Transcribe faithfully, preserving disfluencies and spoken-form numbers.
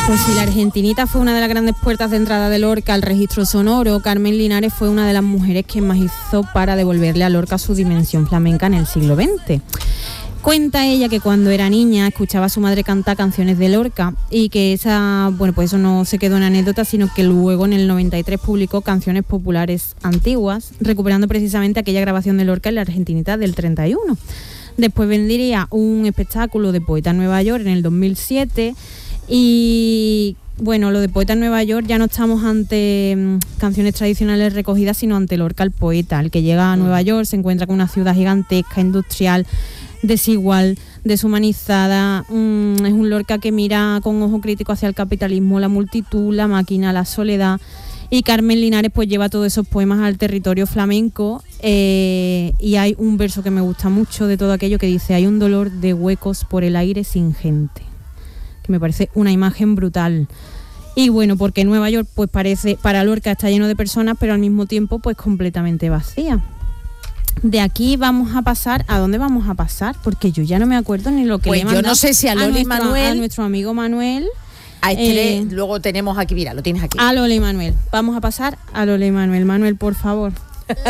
Pues si la argentinita fue una de las grandes puertas de entrada de Lorca al registro sonoro, Carmen Linares fue una de las mujeres que más hizo para devolverle a Lorca su dimensión flamenca en el siglo veinte. Cuenta ella que cuando era niña escuchaba a su madre cantar canciones de Lorca y que esa, bueno, pues eso no se quedó en anécdota, sino que luego en el noventa y tres publicó Canciones Populares Antiguas, recuperando precisamente aquella grabación de Lorca en la argentinita del treinta y uno. Después vendría un espectáculo de Poeta en Nueva York en el dos mil siete. Y bueno, lo de Poeta en Nueva York ya no estamos ante mmm, canciones tradicionales recogidas, sino ante Lorca el poeta, el que llega a Nueva York, se encuentra con una ciudad gigantesca, industrial, desigual, deshumanizada. Mmm, es un Lorca que mira con ojo crítico hacia el capitalismo, la multitud, la máquina, la soledad. Y Carmen Linares pues lleva todos esos poemas al territorio flamenco, eh, y hay un verso que me gusta mucho de todo aquello que dice: hay un dolor de huecos por el aire sin gente. Me parece una imagen brutal. Y bueno, porque Nueva York pues parece, para Lorca está lleno de personas, pero al mismo tiempo pues completamente vacía. De aquí vamos a pasar, ¿a dónde vamos a pasar? Porque yo ya no me acuerdo ni lo que pues le he mandado. Yo no sé si a Loli nuestro, Manuel, a nuestro amigo Manuel. A este eh, luego tenemos aquí, mira, lo tienes aquí. A Lola y Manuel. Vamos a pasar a Lola y Manuel. Manuel, por favor.